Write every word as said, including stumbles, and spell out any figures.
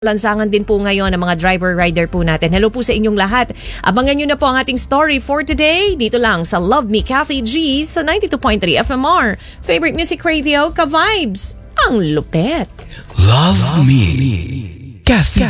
Lansangan din po ngayon ng mga driver-rider po natin. Hello po sa inyong lahat. Abangan nyo na po ang ating story for today dito lang sa Love Me Kathy G sa ninety-two point three F M R. Favorite Music Radio, Ka-Vibes, ang lupet. Love Me Kathy